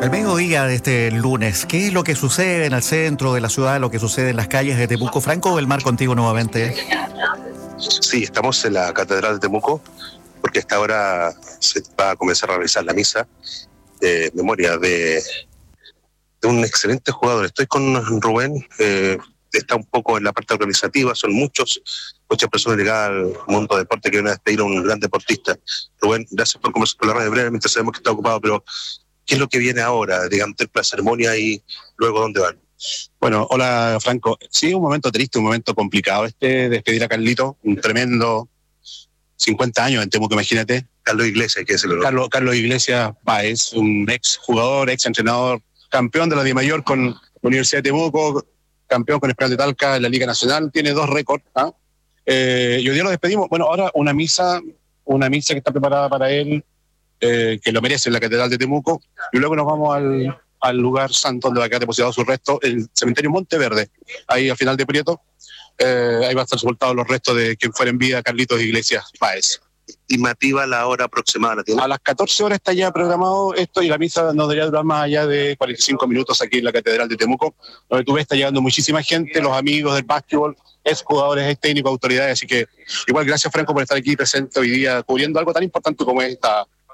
Al mediodía de este lunes, ¿qué es lo que sucede en el centro de la ciudad, lo que sucede en las calles de Temuco? Franco, el mar contigo nuevamente. Sí, estamos en la Catedral de Temuco, porque a esta hora se va a comenzar a realizar la misa de memoria de un excelente jugador. Estoy con Rubén, está un poco en la parte organizativa, son muchas personas ligadas al mundo del deporte que vienen a despedir a un gran deportista. Rubén, gracias por conversar con la radio brevemente, sabemos que está ocupado, pero ¿qué es lo que viene ahora, digamos, la ceremonia y luego dónde van? Bueno, hola Franco. Sí, un momento triste, un momento complicado despedir a Carlito, un tremendo 50 años en Temuco, imagínate. Carlos Iglesias, que es el Carlos Iglesias Páez, un ex jugador, ex entrenador, campeón de la DIMAYOR con la Universidad de Temuco, campeón con Esperanza de Talca en la Liga Nacional, tiene 2 récords. Y hoy día lo despedimos. Bueno, ahora una misa que está preparada para él, que lo merece en la Catedral de Temuco, y luego nos vamos al lugar santo donde va a quedar depositado su resto, el cementerio Monteverde, ahí al final de Prieto. Ahí va a estar sepultados los restos de quien fuera en vida, Carlitos Iglesias Páez. Estimativa la hora aproximada, ¿la tiene? A las 14 horas está ya programado esto, y la misa no debería durar más allá de 45 minutos aquí en la Catedral de Temuco, donde tú ves está llegando muchísima gente, los amigos del básquetbol, ex jugadores, ex técnicos, autoridades. Así que igual gracias, Franco, por estar aquí presente hoy día cubriendo algo tan importante como es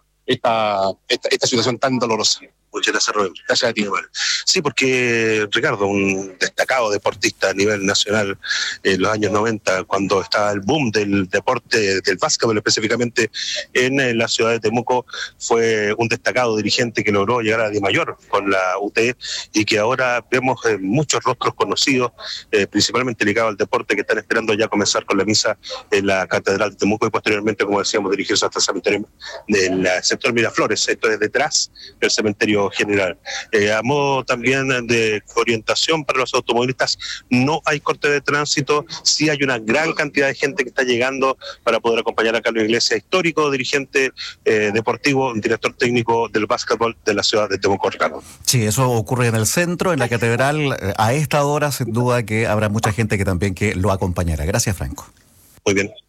esta situación tan dolorosa. Muchas gracias, Rubén. Gracias a ti. Sí, porque Ricardo, un destacado deportista a nivel nacional en los años 90, cuando estaba el boom del deporte, del básquetbol específicamente en la ciudad de Temuco, fue un destacado dirigente que logró llegar a DIMAYOR con la UT y que ahora vemos muchos rostros conocidos, principalmente ligados al deporte, que están esperando ya comenzar con la misa en la Catedral de Temuco y posteriormente, como decíamos, dirigirse hasta el cementerio del sector Miraflores. Esto es detrás del cementerio general. A modo también de orientación para los automovilistas, no hay corte de tránsito, sí hay una gran cantidad de gente que está llegando para poder acompañar a Carlos Iglesias, histórico dirigente deportivo, director técnico del básquetbol de la ciudad de Temuco. Sí, eso ocurre en el centro, en la catedral. A esta hora, sin duda que habrá mucha gente que también que lo acompañará. Gracias, Franco. Muy bien.